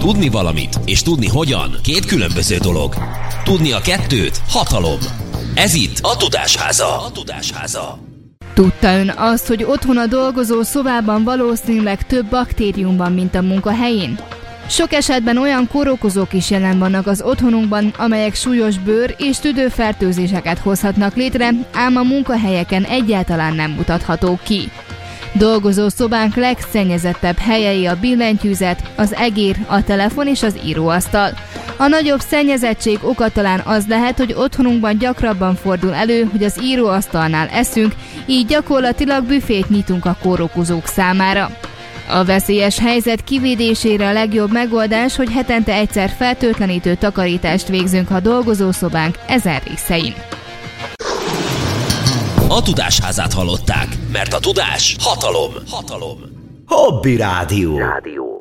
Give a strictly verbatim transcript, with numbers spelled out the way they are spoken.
Tudni valamit és tudni hogyan két különböző dolog. Tudni a kettőt hatalom. Ez itt a Tudásháza. A Tudásháza. Tudta ön azt, hogy otthon a dolgozó szobában valószínűleg több baktérium van, mint a munkahelyén? Sok esetben olyan kórokozók is jelen vannak az otthonunkban, amelyek súlyos bőr- és tüdőfertőzéseket hozhatnak létre, ám a munkahelyeken egyáltalán nem mutathatók ki. Dolgozó szobánk legszennyezettebb helyei a billentyűzet, az egér, a telefon és az íróasztal. A nagyobb szennyezettség oka talán az lehet, hogy otthonunkban gyakrabban fordul elő, hogy az íróasztalnál eszünk, így gyakorlatilag büfét nyitunk a kórokozók számára. A veszélyes helyzet kivédésére a legjobb megoldás, hogy hetente egyszer fertőtlenítő takarítást végzünk a dolgozószobánk ezen részein. A Tudásházát hallották, mert a tudás hatalom. Hatalom. Hobby Rádió. Rádió.